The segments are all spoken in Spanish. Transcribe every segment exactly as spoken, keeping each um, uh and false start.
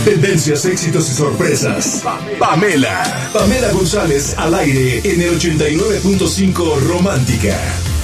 Tendencias, éxitos y sorpresas. Pamela. Pamela González al aire en el ochenta y nueve punto cinco Romántica.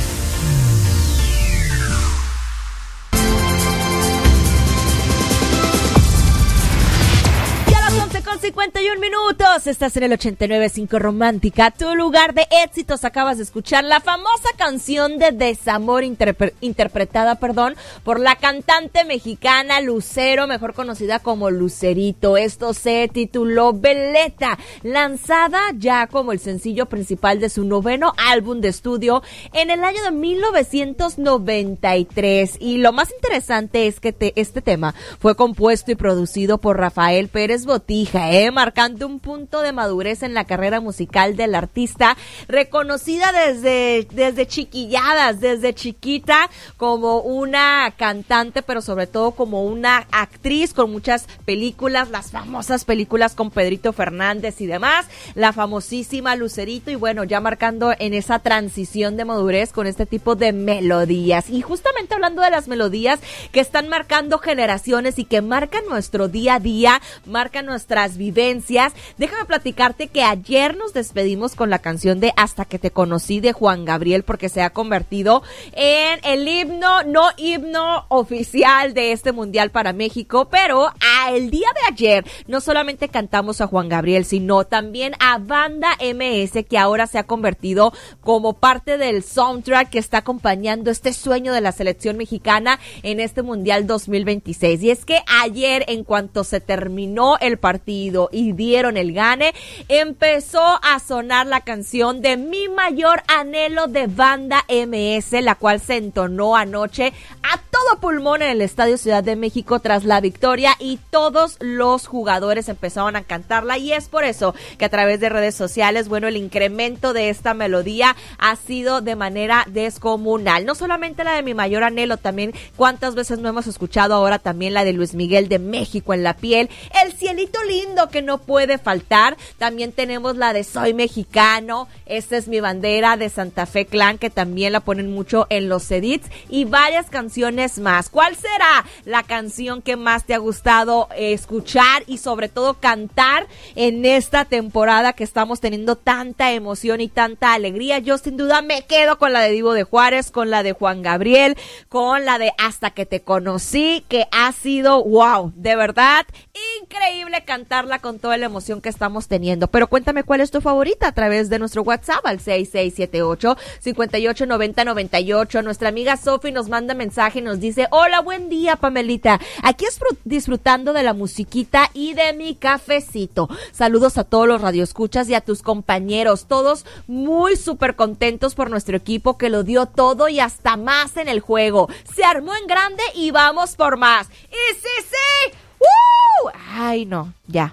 cincuenta y un minutos, estás en el ochenta y nueve punto cinco Romántica, tu lugar de éxitos. Acabas de escuchar la famosa canción de Desamor interpre- interpretada, perdón, por la cantante mexicana Lucero, mejor conocida como Lucerito. Esto se tituló Veleta, lanzada ya como el sencillo principal de su noveno álbum de estudio en el año de mil novecientos noventa y tres. Y lo más interesante es que te, este tema fue compuesto y producido por Rafael Pérez Botija, Eh, marcando un punto de madurez en la carrera musical del artista, reconocida desde, desde chiquilladas, desde chiquita, como una cantante, pero sobre todo como una actriz con muchas películas, las famosas películas con Pedrito Fernández y demás, la famosísima Lucerito, y bueno, ya marcando en esa transición de madurez con este tipo de melodías. Y justamente hablando de las melodías que están marcando generaciones y que marcan nuestro día a día, marcan nuestras vivencias, déjame platicarte que ayer nos despedimos con la canción de Hasta que te conocí de Juan Gabriel, porque se ha convertido en el himno, no himno oficial de este mundial para México, pero a el día de ayer no solamente cantamos a Juan Gabriel, sino también a Banda M S, que ahora se ha convertido como parte del soundtrack que está acompañando este sueño de la selección mexicana en este mundial dos mil veintiséis. Y es que ayer, en cuanto se terminó el partido y dieron el gane, empezó a sonar la canción de Mi Mayor Anhelo de Banda M S, la cual se entonó anoche a todo pulmón en el Estadio Ciudad de México tras la victoria, y todos los jugadores empezaron a cantarla. Y es por eso que a través de redes sociales, bueno, el incremento de esta melodía ha sido de manera descomunal. No solamente la de Mi Mayor Anhelo, también cuántas veces no hemos escuchado ahora también la de Luis Miguel de México en la piel, El Cielito Lindo, que no puede faltar. También tenemos la de Soy Mexicano, Esta es mi bandera de Santa Fe Clan, que también la ponen mucho en los edits, y varias canciones más. ¿Cuál será la canción que más te ha gustado eh, escuchar y sobre todo cantar en esta temporada que estamos teniendo tanta emoción y tanta alegría? Yo sin duda me quedo con la de Divo de Juárez, con la de Juan Gabriel, con la de Hasta que te conocí, que ha sido wow, de verdad increíble cantarla con toda la emoción que estamos teniendo. Pero cuéntame cuál es tu favorita a través de nuestro WhatsApp al seis seis siete ocho, cinco ocho nueve cero nueve ocho. Nuestra amiga Sofi nos manda mensaje y nos dice: hola, buen día, Pamelita, aquí es disfrutando de la musiquita y de mi cafecito. Saludos a todos los radioescuchas y a tus compañeros, todos muy súper contentos por nuestro equipo que lo dio todo y hasta más en el juego. Se armó en grande y vamos por más. ¡Y sí, sí! ¡Uh! Ay, no, ya.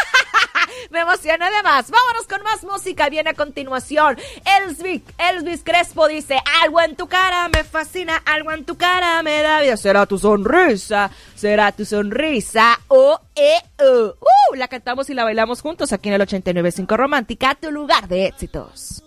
Me emocioné de más. Vámonos con más música. Viene a continuación Elvis, Elvis Crespo dice: algo en tu cara me fascina, algo en tu cara me da vida. Será tu sonrisa, será tu sonrisa. Oh, eh, oh. Uh, la cantamos y la bailamos juntos aquí en el ochenta y nueve punto cinco Romántica, tu lugar de éxitos.